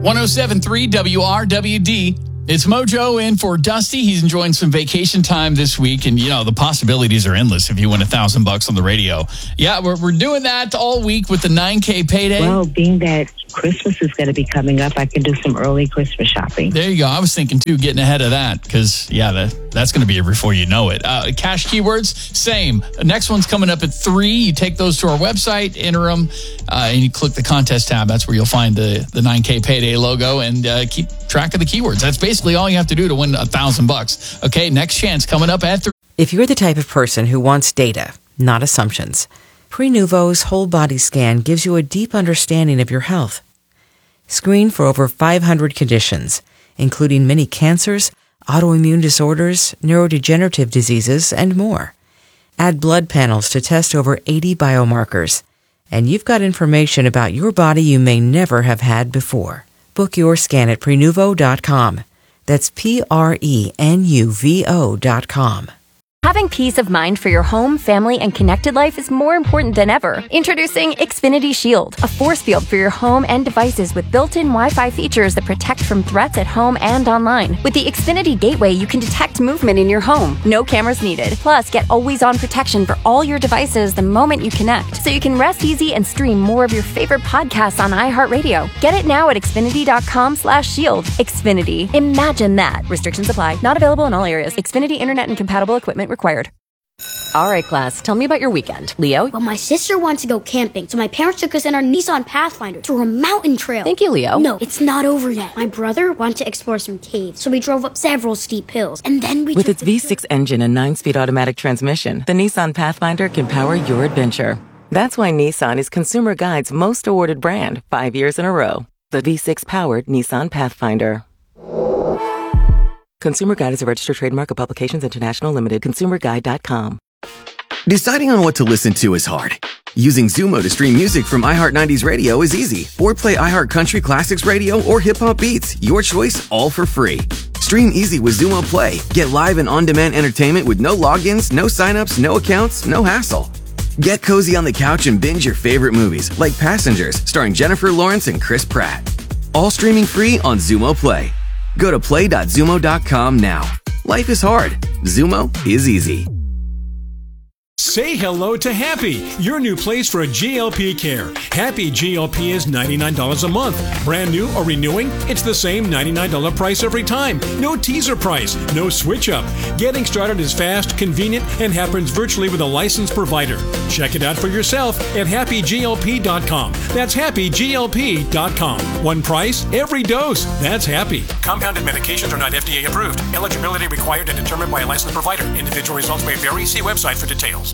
107.3 WRWD. It's Mojo in for Dusty. He's enjoying some vacation time this week, and the possibilities are endless if you win $1,000 on the radio. Yeah, we're doing that all week with the 9K payday. Well, being that Christmas is going to be coming up, I can do some early Christmas shopping. There you go. I was thinking too, getting ahead of that, because that's going to be here before you know it. Cash keywords, same. The next one's coming up at 3. You take those to our website, enter them, and you click the contest tab. That's where you'll find the 9K payday logo and keep track of the keywords. That's basically all you have to do to win $1,000. Okay, next chance coming up at 3. If you're the type of person who wants data, not assumptions, Prenuvo's whole body scan gives you a deep understanding of your health. Screen for over 500 conditions, including many cancers, autoimmune disorders, neurodegenerative diseases, and more. Add blood panels to test over 80 biomarkers, and you've got information about your body you may never have had before. Book your scan at Prenuvo.com. That's Prenuvo.com. Having peace of mind for your home, family, and connected life is more important than ever. Introducing Xfinity Shield, a force field for your home and devices with built-in Wi-Fi features that protect from threats at home and online. With the Xfinity Gateway, you can detect movement in your home. No cameras needed. Plus, get always-on protection for all your devices the moment you connect, so you can rest easy and stream more of your favorite podcasts on iHeartRadio. Get it now at Xfinity.com/shield. Xfinity. Imagine that. Restrictions apply. Not available in all areas. Xfinity Internet and compatible equipment required. All right, class, tell me about your weekend. Leo? Well, my sister wants to go camping, so my parents took us in our Nissan Pathfinder to a mountain trail. Thank you, Leo. No, it's not over yet. My brother wanted to explore some caves, so we drove up several steep hills, and then we With its V6 engine and 9-speed automatic transmission, the Nissan Pathfinder can power your adventure. That's why Nissan is Consumer Guide's most awarded brand 5 years in a row. The V6-powered Nissan Pathfinder. Consumer Guide is a registered trademark of Publications International Limited. ConsumerGuide.com. Deciding on what to listen to is hard. Using Zumo to stream music from iHeart 90s Radio is easy. Or play iHeart Country Classics Radio or Hip Hop Beats. Your choice, all for free. Stream easy with Zumo Play. Get live and on-demand entertainment with no logins, no signups, no accounts, no hassle. Get cozy on the couch and binge your favorite movies, like Passengers, starring Jennifer Lawrence and Chris Pratt. All streaming free on Zumo Play. Go to play.zumo.com now. Life is hard. Zumo is easy. Say hello to Happy, your new place for a GLP care. Happy GLP is $99 a month. Brand new or renewing, it's the same $99 price every time. No teaser price, no switch up. Getting started is fast, convenient, and happens virtually with a licensed provider. Check it out for yourself at happyglp.com. That's happyglp.com. One price, every dose. That's Happy. Compounded medications are not FDA approved. Eligibility required and determined by a licensed provider. Individual results may vary. See website for details.